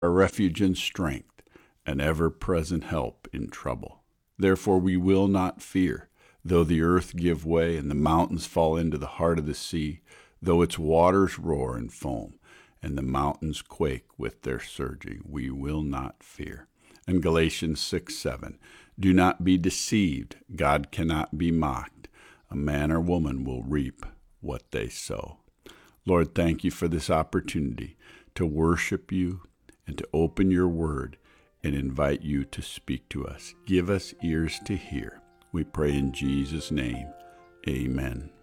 our refuge and strength, an ever-present help in trouble. Therefore we will not fear, though the earth give way and the mountains fall into the heart of the sea, though its waters roar and foam, and the mountains quake with their surging, we will not fear. And Galatians 6:7, do not be deceived, God cannot be mocked. A man or woman will reap what they sow. Lord, thank you for this opportunity to worship you and to open your word and invite you to speak to us. Give us ears to hear. We pray in Jesus' name. Amen.